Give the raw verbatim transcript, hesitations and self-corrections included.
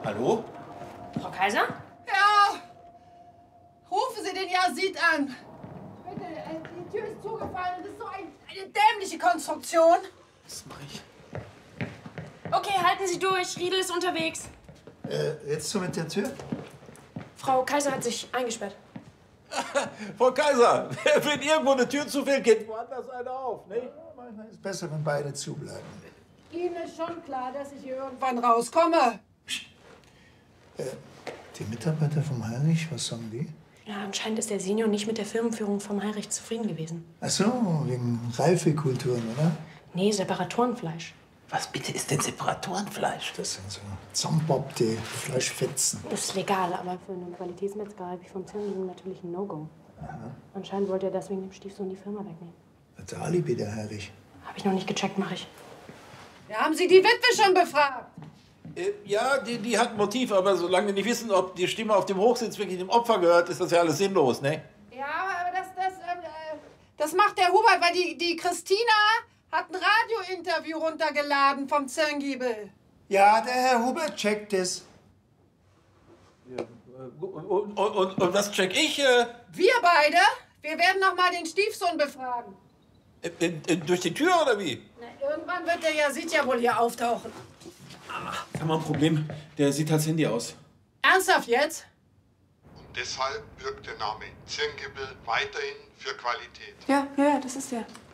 Hallo? Frau Kaiser? Ja! Rufen Sie den Yazid an! Bitte, äh, die Tür ist zugefallen und das ist so ein, eine dämliche Konstruktion. Was mache ich? Okay, halten Sie durch. Riedel ist unterwegs. Äh, jetzt so mit der Tür? Frau Kaiser hat sich eingesperrt. Frau Kaiser, wenn irgendwo eine Tür zufällt, geht woanders eine auf, ne? Manchmal ist es besser, wenn beide zubleiben. Ihnen ist schon klar, dass ich hier irgendwann rauskomme. Äh, die Mitarbeiter vom Heinrich, was sagen die? Ja, anscheinend ist der Senior nicht mit der Firmenführung vom Heinrich zufrieden gewesen. Ach so, wegen Reifekulturen, oder? Nee, Separatorenfleisch. Was bitte ist denn Separatorenfleisch? Das sind so zusammenbobbte Fleischfetzen. Das ist legal, aber für eine Qualitätsmetzgerei wie vom Zirngiebel natürlich ein No-Go. Anscheinend wollte er deswegen dem Stiefsohn die Firma wegnehmen. Hat der Alibi, der Heinrich. Hab ich noch nicht gecheckt, mache ich. Ja, haben Sie die Witwe schon befragt? Äh, ja, die, die hat ein Motiv, aber solange wir nicht wissen, ob die Stimme auf dem Hochsitz wirklich dem Opfer gehört, ist das ja alles sinnlos, ne? Ja, aber das, das, äh, das macht der Hubert, weil die, die Christina hat ein Radiointerview runtergeladen vom Zirngiebel. Ja, der Herr Hubert checkt es. Ja, und, und, und, und was check ich? Äh, Wir beide? Wir werden noch mal den Stiefsohn befragen. äh, äh, durch die Tür oder wie? Na, irgendwann wird der Yazid ja wohl hier auftauchen. Wir haben ein Problem. Der sieht als Handy aus. Ernsthaft jetzt? Und deshalb wirkt der Name Zirngiebel weiterhin für Qualität. Ja, ja, das ist der.